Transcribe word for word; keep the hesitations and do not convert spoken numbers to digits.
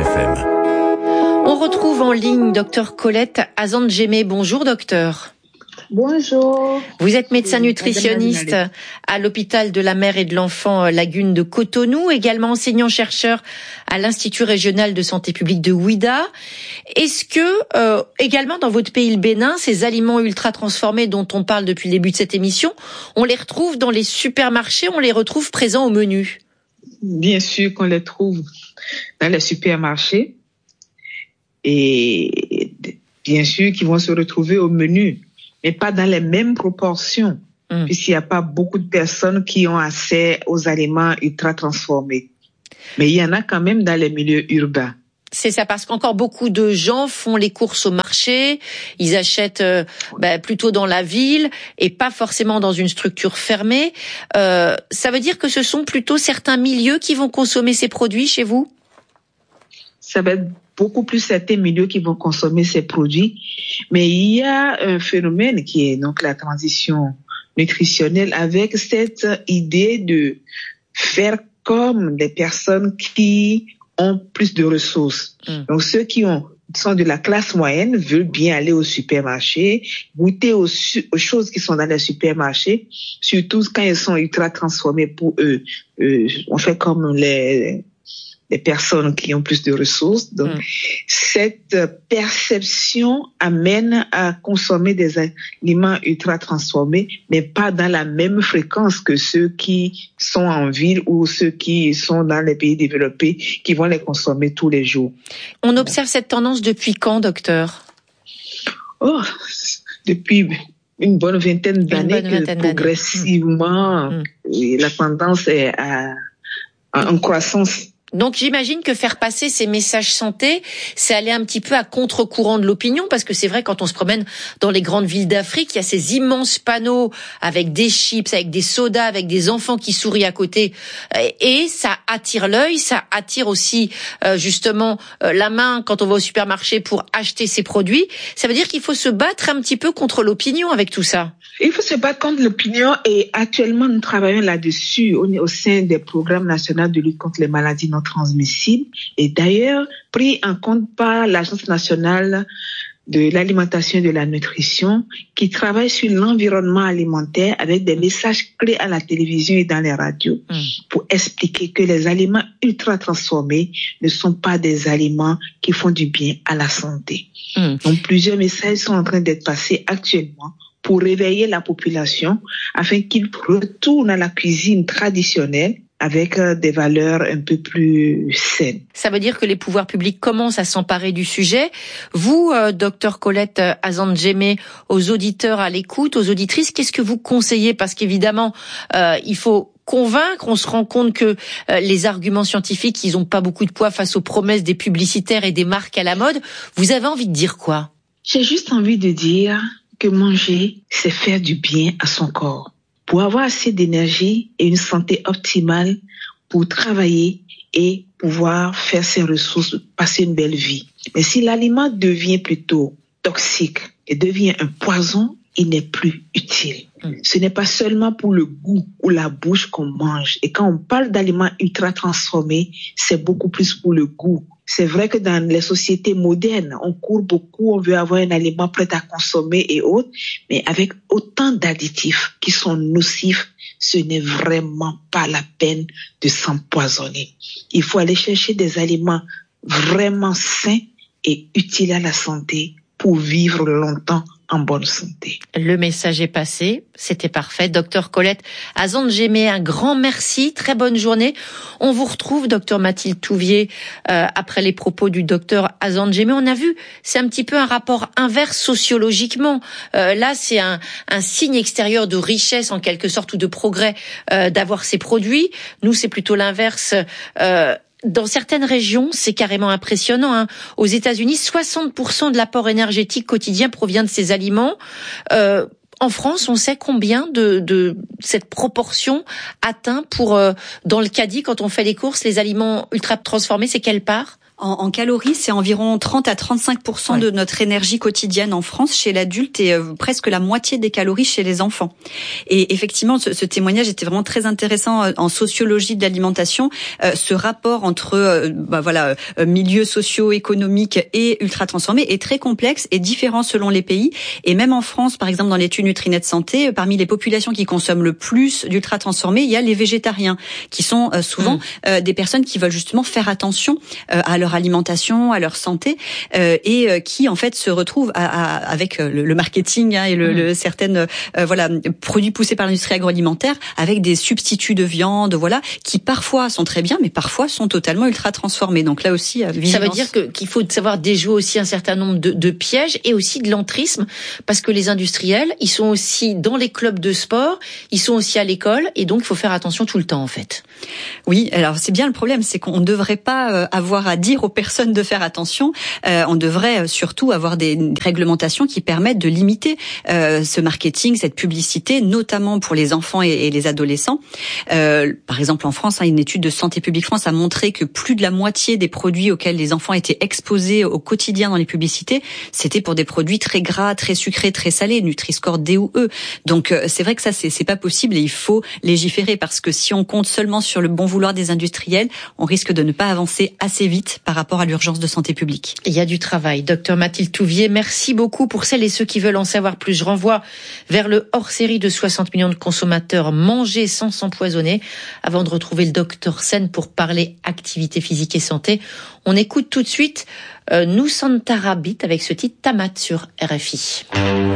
F M. On retrouve en ligne Docteur Colette Azandjeme. Bonjour docteur. Bonjour. Vous êtes médecin nutritionniste à l'hôpital de la mère et de l'enfant Lagune de Cotonou, également enseignant-chercheur à l'Institut régional de santé publique de Ouidah. Est-ce que, euh, également dans votre pays, le Bénin, ces aliments ultra transformés dont on parle depuis le début de cette émission, on les retrouve dans les supermarchés, on les retrouve présents au menu? Bien sûr qu'on les trouve dans les supermarchés et bien sûr qu'ils vont se retrouver au menu, mais pas dans les mêmes proportions, mmh. puisqu'il n'y a pas beaucoup de personnes qui ont accès aux aliments ultra transformés. Mais il y en a quand même dans les milieux urbains. C'est ça, parce qu'encore beaucoup de gens font les courses au marché, ils achètent euh, bah, plutôt dans la ville et pas forcément dans une structure fermée. Euh, ça veut dire que ce sont plutôt certains milieux qui vont consommer ces produits chez vous? Ça va être beaucoup plus certains milieux qui vont consommer ces produits. Mais il y a un phénomène qui est donc la transition nutritionnelle avec cette idée de faire comme des personnes qui ont plus de ressources. Mmh. Donc ceux qui ont sont de la classe moyenne veulent bien aller au supermarché, goûter aux, aux choses qui sont dans les supermarchés, surtout quand elles sont ultra transformées pour eux. Euh, on fait comme les les personnes qui ont plus de ressources. Donc, mmh. cette perception amène à consommer des aliments ultra transformés, mais pas dans la même fréquence que ceux qui sont en ville ou ceux qui sont dans les pays développés, qui vont les consommer tous les jours. On observe cette tendance depuis quand, docteur? Oh, depuis une bonne vingtaine d'années bonne vingtaine que progressivement, mmh. la tendance est à, à, en croissance. Donc j'imagine que faire passer ces messages santé, c'est aller un petit peu à contre-courant de l'opinion, parce que c'est vrai, quand on se promène dans les grandes villes d'Afrique, il y a ces immenses panneaux avec des chips, avec des sodas, avec des enfants qui sourient à côté, et ça attire l'œil, ça attire aussi euh, justement euh, la main quand on va au supermarché pour acheter ces produits. Ça veut dire qu'il faut se battre un petit peu contre l'opinion avec tout ça. Il faut se battre contre l'opinion et actuellement nous travaillons là-dessus au, au sein des programmes nationaux de lutte contre les maladies non transmissibles et d'ailleurs pris en compte par l'Agence nationale de l'alimentation et de la nutrition qui travaille sur l'environnement alimentaire avec des messages clés à la télévision et dans les radios mmh. pour expliquer que les aliments ultra transformés ne sont pas des aliments qui font du bien à la santé. Mmh. Donc plusieurs messages sont en train d'être passés actuellement pour réveiller la population afin qu'ils retournent à la cuisine traditionnelle avec des valeurs un peu plus saines. Ça veut dire que les pouvoirs publics commencent à s'emparer du sujet. Vous, euh, docteur Colette Azandjeme, aux auditeurs à l'écoute, aux auditrices, qu'est-ce que vous conseillez? Parce qu'évidemment, euh, il faut convaincre, on se rend compte que euh, les arguments scientifiques, ils n'ont pas beaucoup de poids face aux promesses des publicitaires et des marques à la mode. Vous avez envie de dire quoi? J'ai juste envie de dire que manger, c'est faire du bien à son corps. Pour avoir assez d'énergie et une santé optimale pour travailler et pouvoir faire ses ressources, passer une belle vie. Mais si l'aliment devient plutôt toxique et devient un poison, il n'est plus utile. Mmh. Ce n'est pas seulement pour le goût ou la bouche qu'on mange. Et quand on parle d'aliments ultra transformés, c'est beaucoup plus pour le goût. C'est vrai que dans les sociétés modernes, on court beaucoup, on veut avoir un aliment prêt à consommer et autres, mais avec autant d'additifs qui sont nocifs, ce n'est vraiment pas la peine de s'empoisonner. Il faut aller chercher des aliments vraiment sains et utiles à la santé pour vivre longtemps en bonne santé. Le message est passé, c'était parfait. Docteur Colette Azandjeme, un grand merci, très bonne journée. On vous retrouve, docteur Mathilde Touvier, euh, après les propos du docteur Azandjeme. On a vu, c'est un petit peu un rapport inverse sociologiquement. Euh, là, c'est un, un signe extérieur de richesse, en quelque sorte, ou de progrès, euh, d'avoir ces produits. Nous, c'est plutôt l'inverse. Euh, Dans certaines régions, c'est carrément impressionnant. Hein. Aux États-Unis, soixante pour cent de l'apport énergétique quotidien provient de ces aliments. Euh, en France, on sait combien de, de cette proportion atteint pour, euh, dans le caddie, quand on fait les courses, les aliments ultra transformés, c'est quelle part ? En, en calories, c'est environ trente à trente-cinq pour cent ouais. de notre énergie quotidienne en France chez l'adulte et euh, presque la moitié des calories chez les enfants. Et effectivement, ce, ce témoignage était vraiment très intéressant euh, en sociologie de l'alimentation. Euh, ce rapport entre euh, bah, voilà euh, milieux socio-économiques et ultra transformés est très complexe et différent selon les pays. Et même en France, par exemple, dans l'étude Nutrinet Santé, euh, parmi les populations qui consomment le plus d'ultra transformés, il y a les végétariens, qui sont euh, souvent mmh. euh, des personnes qui veulent justement faire attention euh, à leur alimentation, à leur santé, euh, et euh, qui en fait se retrouvent à, à, avec euh, le, le marketing hein, et le, mmh. le certaines euh, voilà produits poussés par l'industrie agroalimentaire, avec des substituts de viande, voilà, qui parfois sont très bien, mais parfois sont totalement ultra transformés. Donc là aussi, euh, vigilance. Ça veut dire que qu'il faut savoir déjouer aussi un certain nombre de, de pièges et aussi de l'entrisme, parce que les industriels, ils sont aussi dans les clubs de sport, ils sont aussi à l'école, et donc il faut faire attention tout le temps en fait. Oui, alors c'est bien le problème, c'est qu'on ne devrait pas avoir à dire aux personnes de faire attention. Euh, on devrait surtout avoir des réglementations qui permettent de limiter euh, ce marketing, cette publicité, notamment pour les enfants et, et les adolescents. Euh, par exemple, en France, hein, une étude de Santé publique France a montré que plus de la moitié des produits auxquels les enfants étaient exposés au quotidien dans les publicités, c'était pour des produits très gras, très sucrés, très salés, Nutri-Score D ou E. Donc euh, c'est vrai que ça, c'est, c'est pas possible et il faut légiférer, parce que si on compte seulement sur le bon vouloir des industriels, on risque de ne pas avancer assez vite par rapport à l'urgence de santé publique. Il y a du travail. Docteur Mathilde Touvier, merci beaucoup. Pour celles et ceux qui veulent en savoir plus, je renvoie vers le hors-série de soixante millions de consommateurs, Manger sans s'empoisonner. Avant de retrouver le docteur Sen pour parler activité physique et santé, on écoute tout de suite euh, Nous Santara Beat avec ce titre Tamat sur R F I.